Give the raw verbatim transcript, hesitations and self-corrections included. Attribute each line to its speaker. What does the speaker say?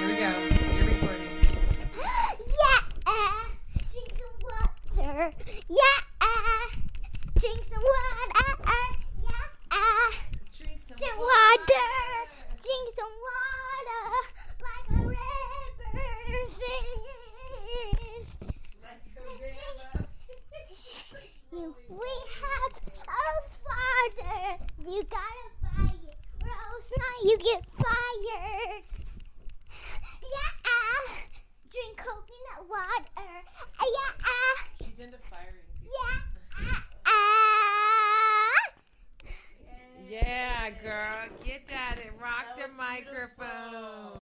Speaker 1: we go. You're recording.
Speaker 2: Yeah. Drink some water. Yeah. Drink some water. Yeah.
Speaker 1: Drink some
Speaker 2: Drink
Speaker 1: water.
Speaker 2: water. Drink some water. Like a river fish.
Speaker 1: Like a river.
Speaker 2: We have a father. You gotta buy it, or else not you get fired. Yeah. Drink coconut water. Yeah.
Speaker 1: She's into firing people.
Speaker 2: Yeah.
Speaker 1: Yeah, girl. Get at it. Rock the microphone.